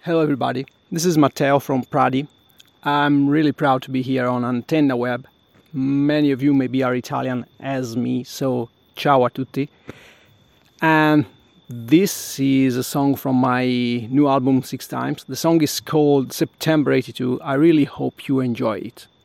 Hello everybody, this is Matteo from Pradi. I'm really proud to be here on Antenna Web. Many of you maybe are Italian as me, so ciao a tutti. And this is a song from my new album 6 Times. The song is called September 82. I really hope you enjoy it.